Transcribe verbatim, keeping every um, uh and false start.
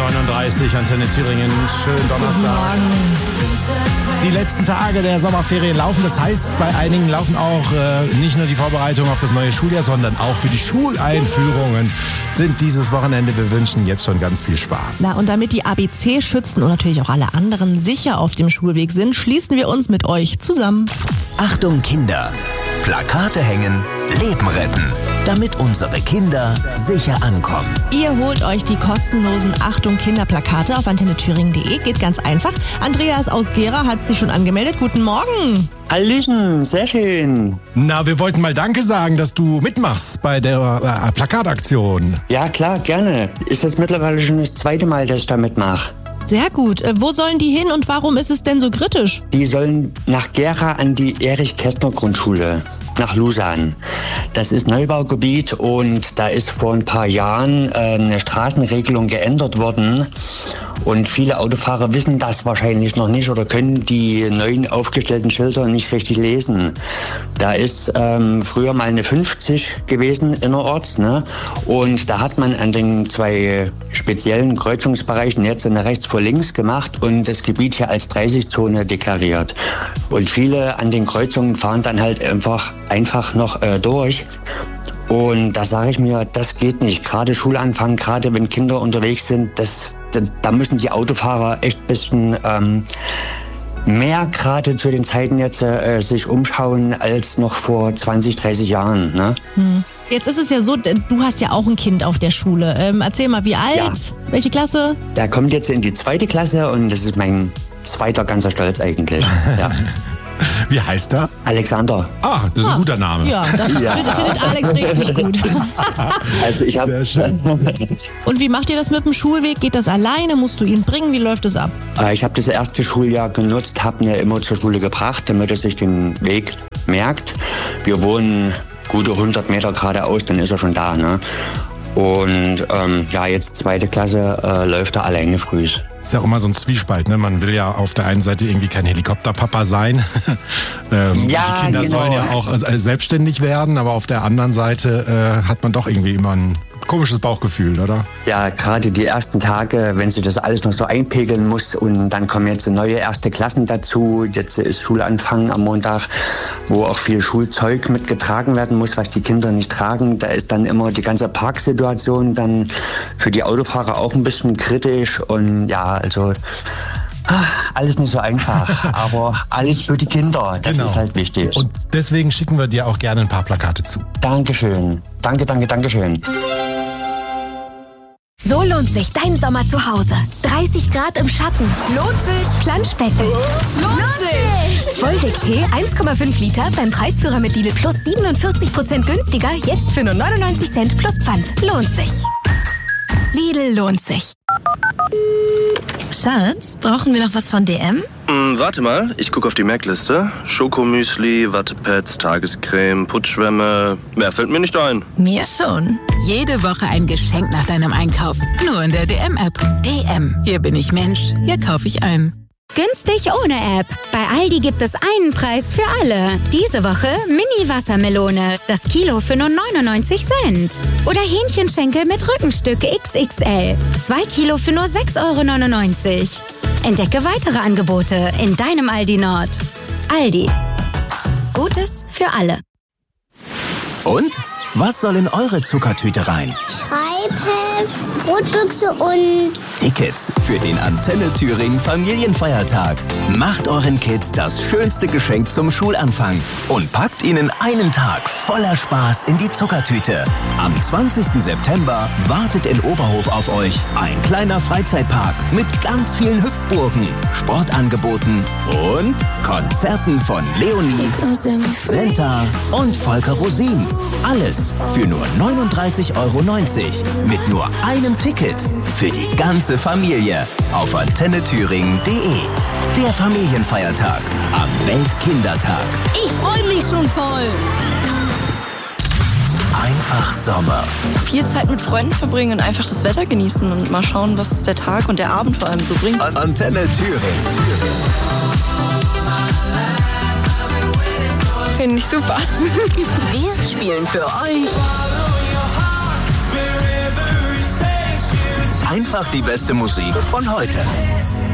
neununddreißig, Antenne Thüringen. Schönen Donnerstag. Die letzten Tage der Sommerferien laufen. Das heißt, bei einigen laufen auch äh, nicht nur die Vorbereitungen auf das neue Schuljahr, sondern auch für die Schuleinführungen sind dieses Wochenende. Wir wünschen jetzt schon ganz viel Spaß. Na, und damit die A B C-Schützen und natürlich auch alle anderen sicher auf dem Schulweg sind, schließen wir uns mit euch zusammen. Achtung Kinder! Plakate hängen, Leben retten, damit unsere Kinder sicher ankommen. Ihr holt euch die kostenlosen Achtung Kinderplakate auf antenne thüringen punkt de. Geht ganz einfach. Andreas aus Gera hat sich schon angemeldet. Guten Morgen. Hallöchen, sehr schön. Na, wir wollten mal Danke sagen, dass du mitmachst bei der äh, Plakataktion. Ja klar, gerne. Ist jetzt mittlerweile schon das zweite Mal, dass ich da mitmache. Sehr gut. Äh, wo sollen die hin und warum ist es denn so kritisch? Die sollen nach Gera an die Erich-Kästner-Grundschule, nach Lusan. Das ist Neubaugebiet und da ist vor ein paar Jahren äh, eine Straßenregelung geändert worden. Und viele Autofahrer wissen das wahrscheinlich noch nicht oder können die neuen aufgestellten Schilder nicht richtig lesen. Da ist ähm, früher mal eine fünfzig gewesen innerorts, ne? Und da hat man an den zwei speziellen Kreuzungsbereichen jetzt eine rechts vor links gemacht und das Gebiet hier als dreißig-Zone deklariert. Und viele an den Kreuzungen fahren dann halt einfach, einfach noch äh, durch. Und da sage ich mir, das geht nicht. Gerade Schulanfang, gerade wenn Kinder unterwegs sind, das, da, da müssen die Autofahrer echt ein bisschen ähm, mehr gerade zu den Zeiten jetzt äh, sich umschauen als noch vor zwanzig, dreißig Jahren. Ne? Hm. Jetzt ist es ja so, du hast ja auch ein Kind auf der Schule. Ähm, erzähl mal, wie alt? Ja. Welche Klasse? Der kommt jetzt in die zweite Klasse und das ist mein zweiter ganzer Stolz eigentlich. Ja. Wie heißt er? Alexander. Ah, das ist ein Ah, guter Name. Ja, das Ja. Findet, findet Alex richtig gut. Also ich habe. Sehr schön. Und wie macht ihr das mit dem Schulweg? Geht das alleine? Musst du ihn bringen? Wie läuft es ab? Äh, ich habe das erste Schuljahr genutzt, habe ihn ja immer zur Schule gebracht, damit er sich den Weg merkt. Wir wohnen gute hundert Meter geradeaus, dann ist er schon da. Ne? Und ähm, ja, jetzt zweite Klasse äh, läuft er alleine früh. Ist ja auch immer so ein Zwiespalt, ne? Man will ja auf der einen Seite irgendwie kein Helikopterpapa sein. ähm, Ja, die Kinder genau. sollen ja auch äh, selbstständig werden, aber auf der anderen Seite äh, hat man doch irgendwie immer ein komisches Bauchgefühl, oder? Ja, gerade die ersten Tage, wenn sich das alles noch so einpegeln muss und dann kommen jetzt neue erste Klassen dazu. Jetzt ist Schulanfang am Montag, wo auch viel Schulzeug mitgetragen werden muss, was die Kinder nicht tragen. Da ist dann immer die ganze Parksituation dann für die Autofahrer auch ein bisschen kritisch und ja, also alles nicht so einfach, aber alles für die Kinder, das Genau. ist halt wichtig. Und deswegen schicken wir dir auch gerne ein paar Plakate zu. Dankeschön, danke, danke, Dankeschön. So lohnt sich dein Sommer zu Hause. dreißig Grad im Schatten. Lohnt sich. Planschbecken. Lohnt sich. Volvic-Tee eins Komma fünf Liter beim Preisführer mit Lidl Plus siebenundvierzig Prozent günstiger. Jetzt für nur neunundneunzig Cent plus Pfand. Lohnt sich. Lidl lohnt sich. Schatz, brauchen wir noch was von D M? Hm, warte mal, ich gucke auf die Merkliste. Schokomüsli, Wattepads, Tagescreme, Putzschwämme. Mehr fällt mir nicht ein. Mir schon. Jede Woche ein Geschenk nach deinem Einkauf. Nur in der D M-App. D M. Hier bin ich Mensch. Hier kaufe ich ein. Günstig ohne App. Bei Aldi gibt es einen Preis für alle. Diese Woche Mini-Wassermelone. Das Kilo für nur neunundneunzig Cent. Oder Hähnchenschenkel mit Rückenstück X X L. Zwei Kilo für nur sechs Euro neunundneunzig. Entdecke weitere Angebote in deinem Aldi Nord. Aldi. Gutes für alle. Und? Was soll in eure Zuckertüte rein? Schreibheft, Brotbüchse und Tickets für den Antenne Thüringen Familienfeiertag. Macht euren Kids das schönste Geschenk zum Schulanfang und packt ihnen einen Tag voller Spaß in die Zuckertüte. Am zwanzigsten September wartet in Oberhof auf euch ein kleiner Freizeitpark mit ganz vielen Hüpfburgen, Sportangeboten und Konzerten von Leonie, Senta und Volker Rosin. Alles für nur neununddreißig Euro neunzig mit nur einem Ticket für die ganze Familie auf antenne thüringen punkt de. Der Familienfeiertag am Weltkindertag. Ich freue mich schon voll. Einfach Sommer. Viel Zeit mit Freunden verbringen und einfach das Wetter genießen und mal schauen, was der Tag und der Abend vor allem so bringt. An Antenne Thüringen. Finde ich super. Wir spielen für euch einfach die beste Musik von heute.